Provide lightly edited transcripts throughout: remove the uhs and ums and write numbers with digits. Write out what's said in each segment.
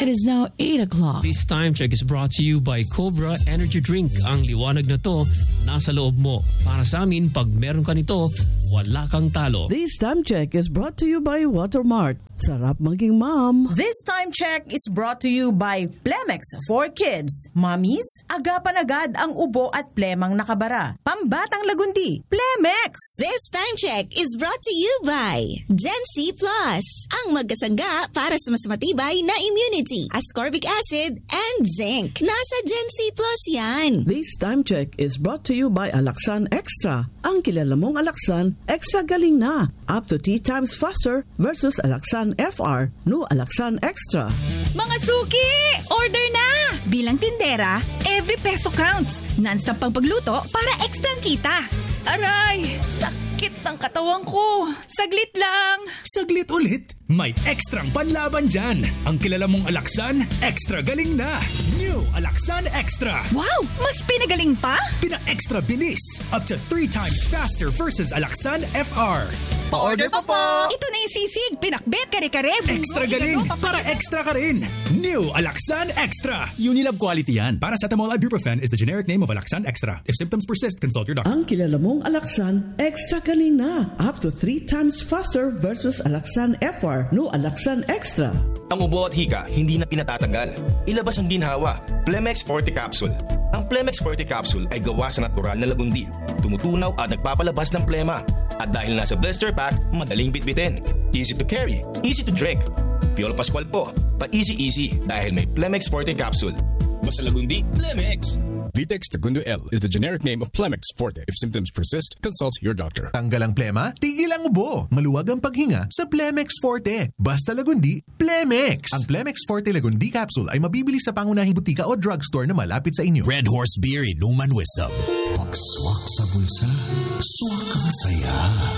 It is now 8 o'clock. This time check is brought to you by Cobra Energy Drink. Ang liwanag na to, nasa loob mo. Para sa amin, pag meron ka nito, wala kang talo. This time check is brought to you by Watermark. Sarap maging mom. This time check is brought to you by Plemex for Kids. Mommies, agapan agad ang ubo at plemang nakabara. Pambatang lagundi, Plemex! This time check is brought to you by Gen C Plus. Ang magkasangga para sa mas matibay na immunity, ascorbic acid, and zinc. Nasa Gen C Plus yan. This time check is brought to you by Alaxan Extra. Ang kilala mong Alaxan, extra galing na. Up to 3 times faster versus Alaxan FR. No Alaxan Extra. Mga suki! Order na! Bilang tindera, every peso counts. Non-stop pang pagluto para extra kita. Aray! Sakit ng katawan ko. Saglit lang. Saglit ulit? May ekstrang panlaban dyan. Ang kilala mong Alaxan, extra galing na. New Alaxan Extra. Wow! Mas pinagaling pa? Pina-extra bilis. Up to 3 times faster versus Alaxan FR. Pa-order pa po! Ito na yung sisig, pinakbet, kare-kare. Extra galing para extra ka rin. New Alaxan Extra. Unilab quality yan. Paracetamol ibuprofen is the generic name of Alaxan Extra. If symptoms persist, consult your doctor. Ang kilala mong Alaxan, extra galing na. Up to 3 times faster versus Alaxan FR. No Alaxan Extra. Ang ubo at hika, hindi na pinatatanggal. Ilabas ang ginhawa. Plemex Forte Capsule. Ang Plemex Forte Capsule ay gawa sa natural na lagundi. Tumutunaw at nagpapalabas ng plema. At dahil nasa blister pack, madaling bitbitin. Easy to carry, easy to drink. Piolo Pascual po, pa-easy dahil may Plemex Forte Capsule. Basta lagundi, Plemex. Vitex Segundo L is the generic name of Plemex Forte. If symptoms persist, consult your doctor. Tanggal ang plema, tigil ang ubo. Maluwag ang paghinga sa Plemex Forte. Basta lagundi, Plemex. Ang Plemex Forte Lagundi Capsule ay mabibili sa pangunahing butika o drugstore na malapit sa inyo. Red Horse Beer Inuman Wisdom. Pagswak sa bulsa, swak ang saya.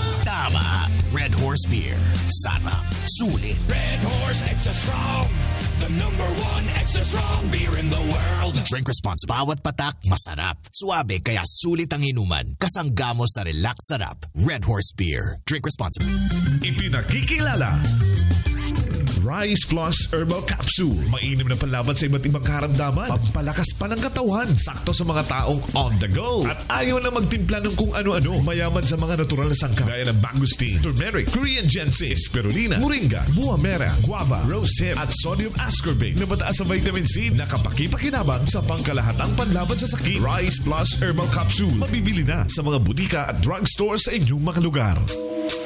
Tama, Red Horse Beer. Sarap, sulit. Red Horse Extra Strong. The #1 extra strong beer in the world. Drink responsibly. Bawat patak, masarap. Suabe, kaya sulit ang inuman. Kasangga mo sa relax sarap. Red Horse Beer. Drink responsibly. Ipinakikilala. Rice Plus Herbal Capsule. Mainam na panlaban sa iba't ibang karamdaman. Pampalakas pa ng katawan. Sakto sa mga taong on the go. At ayaw na magtimpla ng kung ano-ano. Mayaman sa mga natural na sangkap. Gaya ng mangosteen, turmeric, Korean ginseng, spirulina, moringa, buwamera, guava, rosehip, at sodium ascorbate na mataas sa vitamin C na kapaki-pakinabang sa pangkalahatang panlaban sa sakit. Rice Plus Herbal Capsule. Mabibili na sa mga butika at drugstore sa inyong mga lugar.